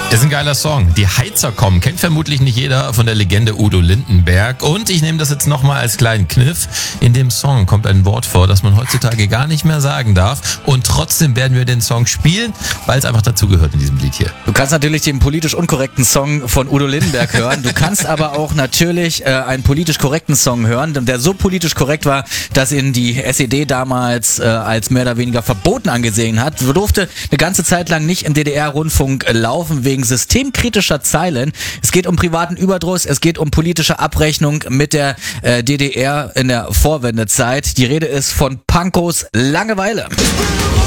Ist ein geiler Song. Die Heizer kommen. Kennt vermutlich nicht jeder, von der Legende Udo Lindenberg. Und ich nehme das jetzt nochmal als kleinen Kniff. In dem Song kommt ein Wort vor, das man heutzutage gar nicht mehr sagen darf. Und trotzdem werden wir den Song spielen, weil es einfach dazugehört in diesem Lied hier. Du kannst natürlich den politisch unkorrekten Song von Udo Lindenberg hören. Du kannst aber auch natürlich einen politisch korrekten Song hören, der so politisch korrekt war, dass ihn die SED damals als mehr oder weniger verboten angesehen hat. Durfte eine ganze Zeit lang nicht im DDR-Rundfunk laufen wegen systemkritischer Zeilen. Es geht um privaten Überdruss, es geht um politische Abrechnung mit der DDR in der Vorwendezeit. Die Rede ist von Pankos Langeweile.